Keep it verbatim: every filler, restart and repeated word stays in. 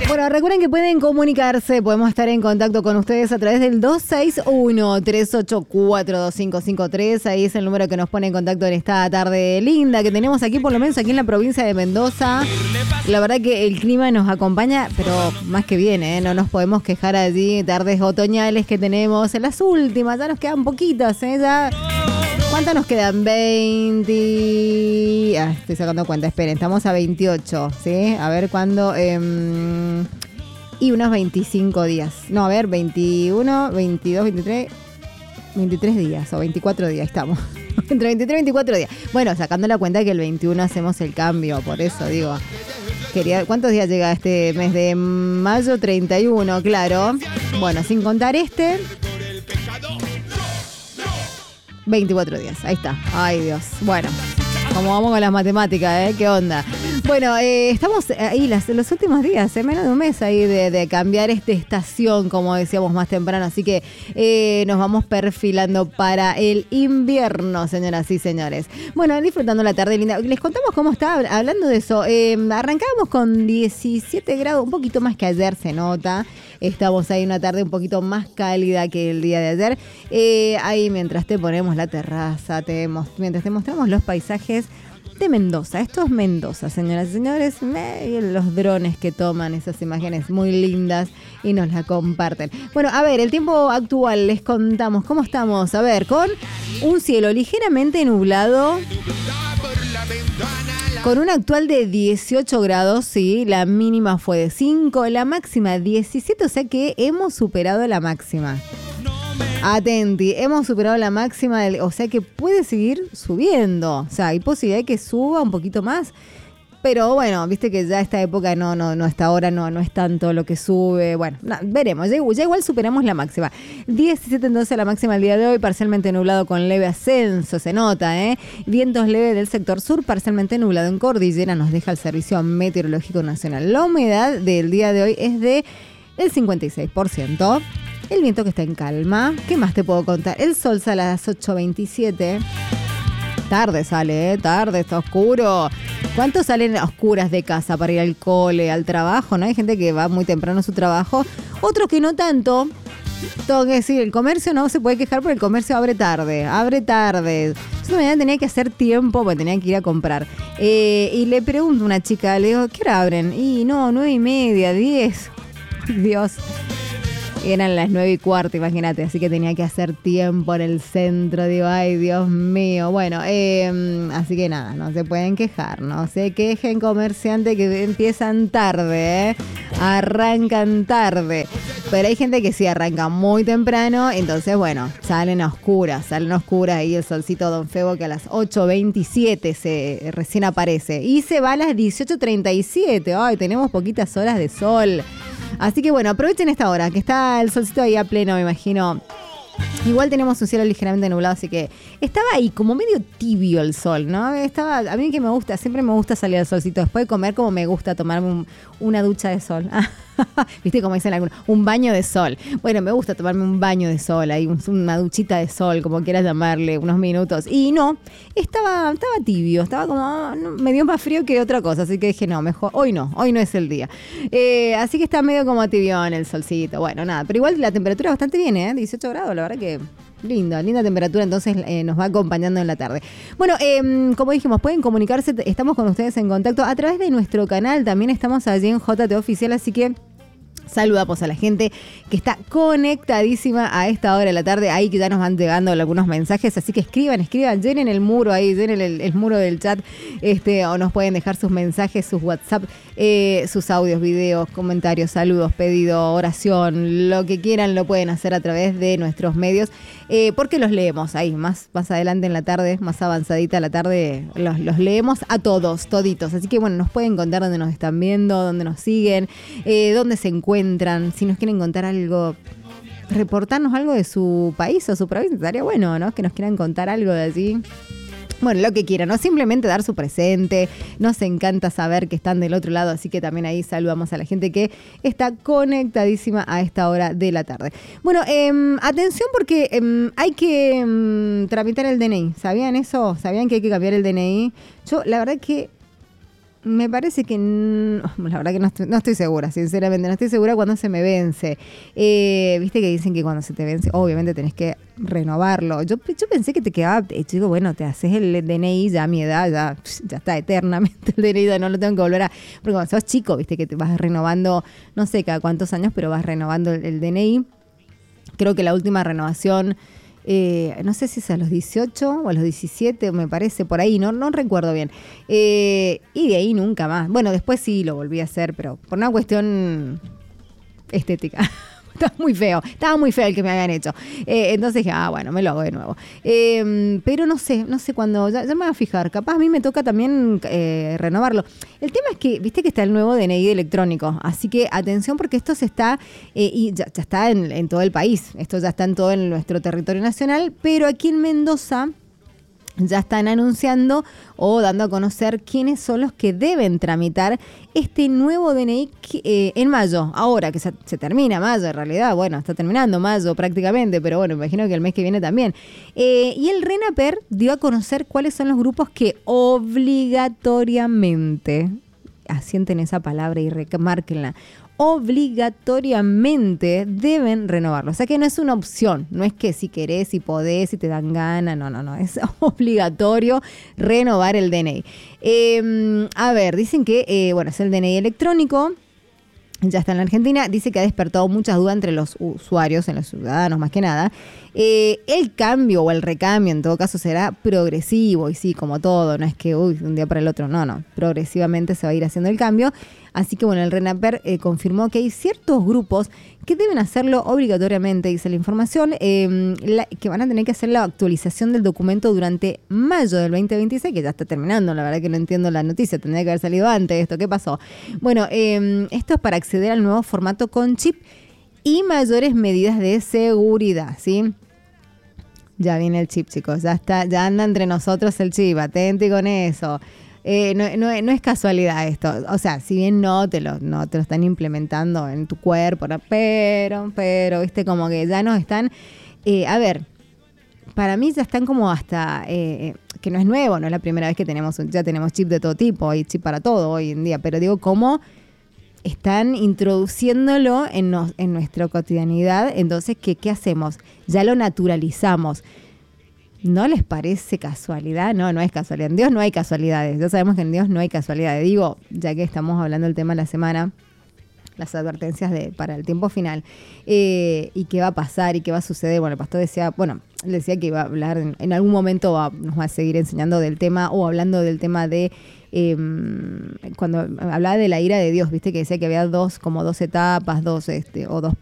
Bueno, recuerden que pueden comunicarse, podemos estar en contacto con ustedes a través del dos seis uno, tres ocho cuatro, dos cinco cinco tres. Ahí es el número que nos pone en contacto en esta tarde linda que tenemos aquí, por lo menos aquí en la provincia de Mendoza. La verdad que el clima nos acompaña, pero más que bien, ¿eh? No nos podemos quejar allí. Tardes otoñales que tenemos en las últimas, ya nos quedan poquitas, ¿eh? Ya... ¿Cuántas nos quedan? veinte... Ah, estoy sacando cuenta, esperen, estamos a veintiocho, ¿sí? A ver cuándo... Eh, y unos veinticinco días. No, a ver, veintiuno, veintidós, veintitrés... veintitrés días o veinticuatro días estamos. Entre veintitrés y veinticuatro días. Bueno, sacando la cuenta que el veintiuno hacemos el cambio, por eso digo... Quería, ¿cuántos días llega este mes de mayo? treinta y uno, claro. Bueno, sin contar este... veinticuatro días, ahí está. Ay, Dios. Bueno, como vamos con las matemáticas, ¿eh? ¿Qué onda? Bueno, eh, estamos ahí las, los últimos días, ¿eh? Menos de un mes ahí de, de cambiar esta estación, como decíamos más temprano. Así que eh, nos vamos perfilando para el invierno, señoras y señores. Bueno, disfrutando la tarde linda. Les contamos cómo está, hablando de eso. Eh, arrancábamos con diecisiete grados, un poquito más que ayer se nota. Estamos ahí una tarde un poquito más cálida que el día de ayer. Eh, ahí mientras te ponemos la terraza, te mientras te mostramos los paisajes de Mendoza. Esto es Mendoza, señoras y señores. Me, los drones que toman esas imágenes muy lindas y nos la comparten. Bueno, a ver, el tiempo actual, les contamos cómo estamos. A ver, con un cielo ligeramente nublado, con un actual de dieciocho grados, sí, la mínima fue de cinco, la máxima diecisiete, o sea que hemos superado la máxima. Atenti, hemos superado la máxima, del, o sea que puede seguir subiendo, o sea, hay posibilidad de que suba un poquito más. Pero bueno, viste que ya esta época no, no, no esta hora no, no es tanto lo que sube. Bueno, no, veremos, ya, ya igual superamos la máxima. diecisiete entonces la máxima el día de hoy, parcialmente nublado con leve ascenso, se nota, ¿eh? Vientos leves del sector sur, parcialmente nublado en cordillera, nos deja el Servicio Meteorológico Nacional. La humedad del día de hoy es de el cincuenta y seis por ciento. El viento que está en calma. ¿Qué más te puedo contar? El sol sale a las ocho veintisiete. Tarde sale, ¿eh? Tarde, está oscuro. ¿Cuántos salen a oscuras de casa para ir al cole, al trabajo? ¿No? Hay gente que va muy temprano a su trabajo. Otros que no tanto. Tengo que decir, el comercio no se puede quejar porque el comercio abre tarde. Abre tarde. Yo mañana tenía que hacer tiempo porque tenía que ir a comprar. Eh, y le pregunto a una chica, le digo, ¿qué hora abren? Y no, nueve y media, diez. Dios. Eran las nueve y cuarto, imagínate, así que tenía que hacer tiempo en el centro. Digo, ay, Dios mío. Bueno, eh, así que nada, no se pueden quejar, no se quejen, comerciantes, que empiezan tarde, ¿eh? Arrancan tarde. Pero hay gente que sí arranca muy temprano, entonces, bueno, salen a oscuras, salen a oscuras y el solcito Don Febo que a las ocho veintisiete se recién aparece. Y se va a las dieciocho treinta y siete. Ay, tenemos poquitas horas de sol. Así que bueno, aprovechen esta hora, que está el solcito ahí a pleno, me imagino. Igual tenemos un cielo ligeramente nublado, así que estaba ahí como medio tibio el sol, ¿no? Estaba, a mí que me gusta, siempre me gusta salir al solcito después de comer, como me gusta tomarme un, una ducha de sol. ¿Viste como dicen algunos? Un baño de sol. Bueno, me gusta tomarme un baño de sol, ahí una duchita de sol, como quieras llamarle, unos minutos. Y no, estaba, estaba tibio, estaba como, me dio más frío que otra cosa, así que dije, no, mejor, hoy no, hoy no es el día. Eh, así que está medio como tibio en el solcito. Bueno, nada, pero igual la temperatura bastante bien, ¿eh? dieciocho grados, la verdad que... Linda, linda temperatura, entonces eh, nos va acompañando en la tarde. Bueno, eh, como dijimos, pueden comunicarse, estamos con ustedes en contacto a través de nuestro canal, también estamos allí en J T Oficial, así que saludamos a la gente que está conectadísima a esta hora de la tarde, ahí que ya nos van llegando algunos mensajes, así que escriban, escriban, llenen el muro ahí, llenen el, el muro del chat, este, o nos pueden dejar sus mensajes, sus WhatsApp, eh, sus audios, videos, comentarios, saludos, pedido, oración, lo que quieran lo pueden hacer a través de nuestros medios, eh, porque los leemos ahí, más, más adelante en la tarde, más avanzadita la tarde, los, los leemos a todos, toditos, así que bueno, nos pueden contar dónde nos están viendo, dónde nos siguen, eh, dónde se encuentran, si nos quieren contar algo, reportarnos algo de su país o su provincia, estaría bueno, ¿no? Que nos quieran contar algo de allí. Bueno, lo que quieran, no simplemente dar su presente, nos encanta saber que están del otro lado, así que también ahí saludamos a la gente que está conectadísima a esta hora de la tarde. Bueno, eh, atención porque eh, hay que eh, tramitar el D N I, ¿sabían eso? ¿Sabían que hay que cambiar el D N I? Yo, la verdad que Me parece que, no, la verdad que no estoy, no estoy segura, sinceramente, no estoy segura cuándo se me vence. Eh, Viste que dicen que cuando se te vence, obviamente tenés que renovarlo. Yo, yo pensé que te quedaba, eh, digo, bueno, te haces el D N I ya a mi edad, ya, ya está eternamente el D N I, ya no lo tengo que volver a... Porque cuando sos chico, viste que te vas renovando, no sé cada cuántos años, pero vas renovando el, el D N I. Creo que la última renovación... Eh, no sé si es a los dieciocho o a los diecisiete, me parece, por ahí, no, no recuerdo bien. Eh, y de ahí nunca más. Bueno, después sí lo volví a hacer, pero por una cuestión estética. Estaba muy feo, estaba muy feo el que me habían hecho. Eh, entonces dije, ah, bueno, me lo hago de nuevo. Eh, pero no sé, no sé cuándo, ya, ya me voy a fijar. Capaz a mí me toca también eh, renovarlo. El tema es que, viste que está el nuevo D N I electrónico. Así que atención porque esto se está, eh, y ya, ya está en, en todo el país. Esto ya está en todo en nuestro territorio nacional. Pero aquí en Mendoza ya están anunciando o dando a conocer quiénes son los que deben tramitar este nuevo D N I eh, en mayo. Ahora que se, se termina mayo, en realidad, bueno, está terminando mayo prácticamente, pero bueno, me imagino que el mes que viene también. Eh, y el RENAPER dio a conocer cuáles son los grupos que obligatoriamente, asienten esa palabra y remárquenla, obligatoriamente deben renovarlo. O sea que no es una opción, no es que si querés, si podés, si te dan ganas, no, no, no, es obligatorio renovar el D N I. Eh, a ver, dicen que, eh, bueno, es el D N I electrónico, ya está en la Argentina, dice que ha despertado muchas dudas entre los usuarios, en los ciudadanos más que nada. Eh, el cambio o el recambio en todo caso será progresivo y sí, como todo, no es que uy, de un día para el otro, no, no, progresivamente se va a ir haciendo el cambio. Así que bueno, el RENAPER eh, confirmó que hay ciertos grupos que deben hacerlo obligatoriamente, dice la información, eh, la, que van a tener que hacer la actualización del documento durante mayo del veinte veintiséis, que ya está terminando, la verdad que no entiendo la noticia, tendría que haber salido antes esto, ¿qué pasó? Bueno, eh, esto es para acceder al nuevo formato con chip y mayores medidas de seguridad, ¿sí? Ya viene el chip, chicos, ya está, ya anda entre nosotros el chip, atente con eso. Eh, no, no, no es casualidad esto, o sea, si bien no te lo, no te lo están implementando en tu cuerpo, pero, pero, viste, como que ya nos están, eh, a ver, para mí ya están como hasta, eh, que no es nuevo, no es la primera vez que tenemos, ya tenemos chip de todo tipo, hay chip para todo hoy en día, pero digo, cómo están introduciéndolo en, nos, en nuestra cotidianidad, entonces, ¿qué, qué hacemos? Ya lo naturalizamos. ¿No les parece casualidad? No, no es casualidad. En Dios no hay casualidades. Ya sabemos que en Dios no hay casualidades. Digo, ya que estamos hablando del tema de la semana, las advertencias de para el tiempo final. Eh, y qué va a pasar y qué va a suceder. Bueno, el pastor decía, bueno, le decía que iba a hablar, en, en algún momento va, nos va a seguir enseñando del tema o hablando del tema de, eh, cuando hablaba de la ira de Dios, viste que decía que había dos, como dos etapas, dos, este, o dos